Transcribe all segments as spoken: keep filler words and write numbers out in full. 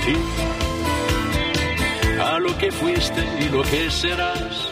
ti, a lo que fuiste y lo que serás.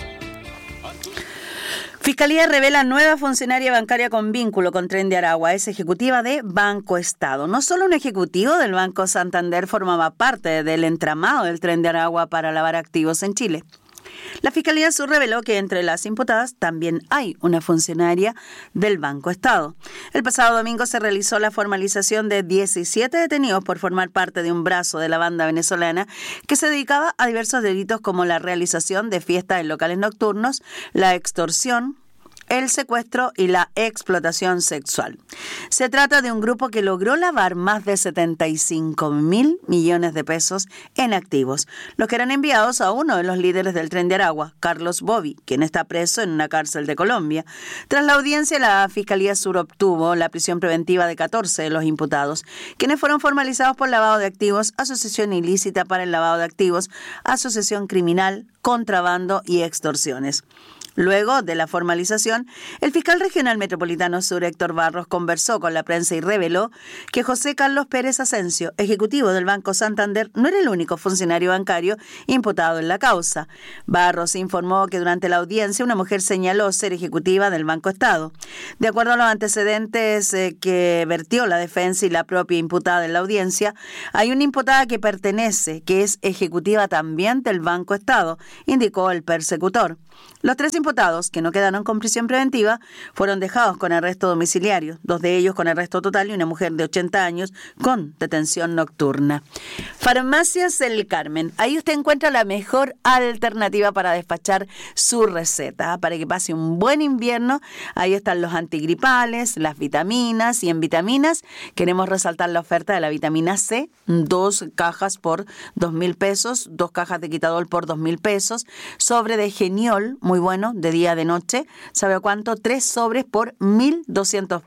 Fiscalía revela nueva funcionaria bancaria con vínculo con Tren de Aragua. Es ejecutiva de Banco Estado. No solo un ejecutivo del Banco Santander formaba parte del entramado del Tren de Aragua para lavar activos en Chile. La Fiscalía Sur reveló que entre las imputadas también hay una funcionaria del Banco Estado. El pasado domingo se realizó la formalización de diecisiete detenidos por formar parte de un brazo de la banda venezolana que se dedicaba a diversos delitos como la realización de fiestas en locales nocturnos, la extorsión, el secuestro y la explotación sexual. Se trata de un grupo que logró lavar más de setenta y cinco mil millones de pesos en activos, los que eran enviados a uno de los líderes del Tren de Aragua, Carlos Bobby, quien está preso en una cárcel de Colombia. Tras la audiencia, la Fiscalía Sur obtuvo la prisión preventiva de catorce de los imputados, quienes fueron formalizados por lavado de activos, asociación ilícita para el lavado de activos, asociación criminal, contrabando y extorsiones. Luego de la formalización, el fiscal regional metropolitano sur, Héctor Barros, conversó con la prensa y reveló que José Carlos Pérez Asensio, ejecutivo del Banco Santander, no era el único funcionario bancario imputado en la causa. Barros informó que durante la audiencia una mujer señaló ser ejecutiva del Banco Estado. De acuerdo a los antecedentes eh, que vertió la defensa y la propia imputada en la audiencia, hay una imputada que pertenece, que es ejecutiva también del Banco Estado, indicó el persecutor. Los tres imputados, que no quedaron con prisión preventiva, fueron dejados con arresto domiciliario, dos de ellos con arresto total y una mujer de ochenta años con detención nocturna. Farmacias El Carmen. Ahí usted encuentra la mejor alternativa para despachar su receta, para que pase un buen invierno. Ahí están los antigripales, las vitaminas, y en vitaminas queremos resaltar la oferta de la vitamina C, dos cajas por dos mil pesos, dos cajas de Quitadol por dos mil pesos, sobre de Geniol, muy bueno, de día, de noche, ¿sabe a cuánto? Tres sobres por mil doscientos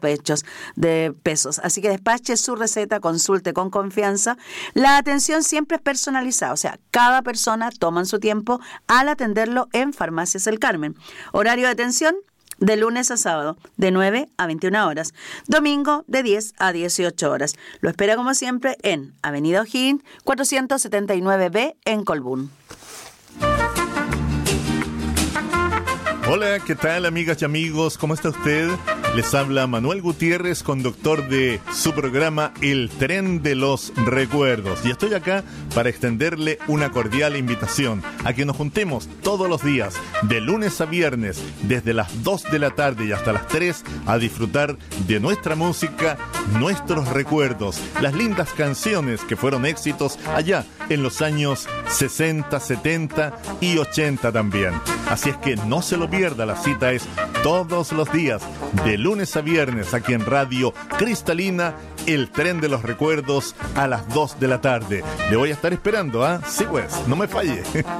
pesos. Así que despache su receta, consulte con confianza. La atención siempre es personalizada, o sea, cada persona toma su tiempo al atenderlo en Farmacias El Carmen. Horario de atención de lunes a sábado, de nueve a veintiuna horas. Domingo, de diez a dieciocho horas. Lo espera como siempre en Avenida O'Higgins, cuatrocientos setenta y nueve B en Colbún. Hola, ¿qué tal, amigas y amigos? ¿Cómo está usted? Les habla Manuel Gutiérrez, conductor de su programa El Tren de los Recuerdos. Y estoy acá para extenderle una cordial invitación a que nos juntemos todos los días, de lunes a viernes, desde las dos de la tarde y hasta las tres, a disfrutar de nuestra música, nuestros recuerdos, las lindas canciones que fueron éxitos allá en los años sesenta, setenta y ochenta también. Así es que no se lo pierda, la cita es todos los días, de lunes a viernes, aquí en Radio Cristalina, El Tren de los Recuerdos, a las dos de la tarde. Le voy a estar esperando, ¿ah? ¿eh? Sí, pues, no me falle.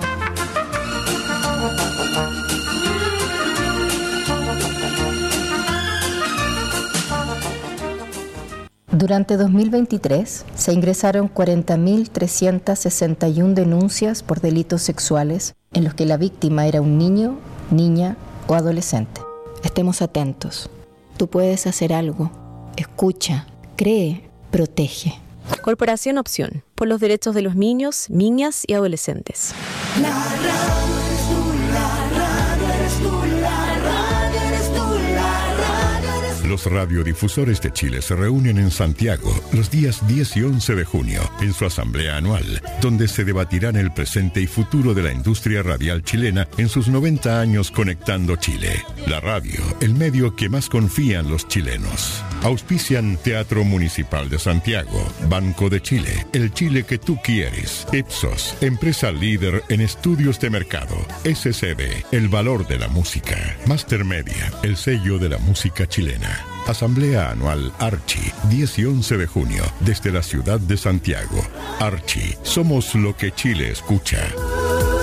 Durante dos mil veintitrés se ingresaron cuarenta mil trescientas sesenta y una denuncias por delitos sexuales en los que la víctima era un niño, niña o adolescente. Estemos atentos. Tú puedes hacer algo. Escucha, cree, protege. Corporación Opción, por los derechos de los niños, niñas y adolescentes. La radio eres tú, la radio eres tú, la radio eres tú, la radio eres tú. Los radiodifusores de Chile se reúnen en Santiago los días diez y once de junio en su asamblea anual, donde se debatirán el presente y futuro de la industria radial chilena en sus noventa años conectando Chile. La radio, el medio que más confían los chilenos. Auspician Teatro Municipal de Santiago, Banco de Chile, el Chile que tú quieres, Ipsos, empresa líder en estudios de mercado, S C B, el valor de la música, Master Media, el sello de la música chilena. Asamblea Anual Archi, diez y once de junio, desde la ciudad de Santiago. Archi, somos lo que Chile escucha.